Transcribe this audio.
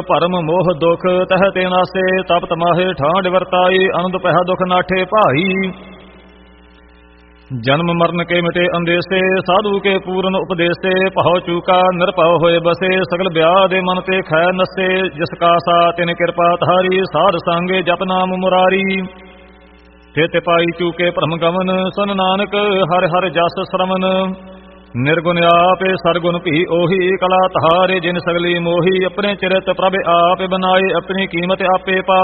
ਭਰਮ ਮੋਹ ਦੁਖ ਤਹ ਤੇ ਨਾਸੇ, ਤਪ ਤਮਾਹੇ ਠਾਂਡ ਵਰਤਾਈ, ਅਨੰਦ ਪਹਿ ਦੁਖ ਨਾਠੇ ਭਾਈ। ਜਨਮ ਮਰਨ ਕੇ ਮਿਟੇ ਅੰਦੇਸੇ, ਸਾਧੂ ਕੇ ਪੂਰਨ ਉਪਦੇਸੇ, ਭਉ ਚੂਕਾ ਨਿਰਭਉ ਹੋਏ ਬਸੇ, ਸਗਲ ਵਿਆਹ ਦੇ ਮਨ ਤੇ ਖੈ ਨਸੇ, ਜਿਸ ਕਾਸਾ ਤਿਨ ਕਿਰਪਾ ਤਾਰੀ, ਸਾਧ ਸੰਗੇ ਜਪ ਨਾਮ ਮੁਰਾਰੀ। ਤੇ ਪਾਈ ਚੂਕੇ ਭਰਮ ਗਮਨ, ਸੁਨ ਨਾਨਕ ਹਰਿ ਹਰਿ ਜਸ ਸਰਵਨ। ਨਿਰਗੁਣ ਆਪੇ ਸਰਗੁਣ ਭੀ ਉਹੀ, ਕਲਾ ਤਾਰੇ ਜਿਨ ਸਗਲੀ ਮੋਹੀ, ਆਪਣੇ ਚਿਰਤ ਪ੍ਰਭ ਆਪੇ ਬਨਾਏ, ਆਪਣੀ ਕੀਮਤ ਆਪੇ ਪਾ